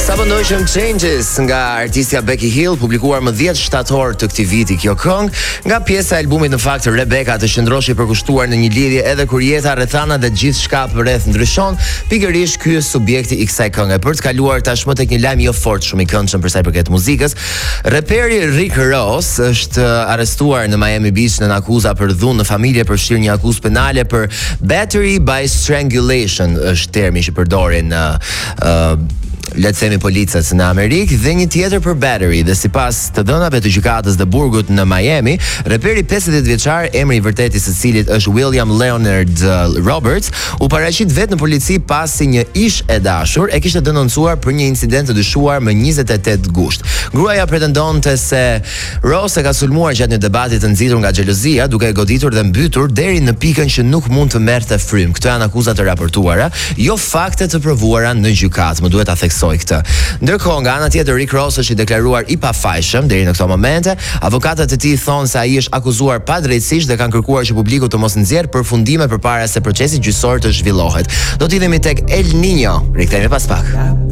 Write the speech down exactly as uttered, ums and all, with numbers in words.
Sapo ndoqëm Changes nga artistja Becky Hill, publikuar më dhjetë shtator të këtij viti kjo këngë, nga pjesa e albumit në fakt Rebecca të qëndroshi përkushtuar në një lidhje edhe kur jeta, rrethana dhe gjithçka përreth ndryshon, pikërisht ky është subjekti i kësaj këngë. Për të kaluar tashmë tek një lajm jo fort shumë i këndshëm për sa i përket muzikës, reperi Rick Ross është arrestuar në Miami Beach në akuza për dhunë në familje, përfshirë një akuzë penale për battery by strangulation, është termi që përdorin në uh, le të themi policët në Amerikë, dhe një tjetër për battery. Dhe sipas të dhënave të gjykatës dhe burgut në Miami, reperi pesëdhjetë e dhjetë vjeçar, emri i vërtetë i së cilit është William Leonard Roberts, u paraqit vetë në polici pasi një ish e dashur e kishte denoncuar për një incident të dyshuar më njëzet e tetë gusht. Gruaja pretendonte se Ross e ka sulmuar gjatë një debati të nxitur nga xhelozia, duke e goditur dhe mbytur deri në pikën që nuk mund të merrte frym. Këto janë akuzat të raportuara, jo fakte të provuara në gjykatë. Më duhet ta theksoj këtë. Ndërkohë, nga ana tjetër, Rick Ross është i deklaruar i pafajshëm deri në këto momente. Avokatët e tij thonë se ai është akuzuar padrejtësisht dhe kanë kërkuar që publiku të mos nxjerrë përfundime përpara se procesi gjyqësor të zhvillohet. Do të idhemi tek El Niño. Rikthehemi pas pak.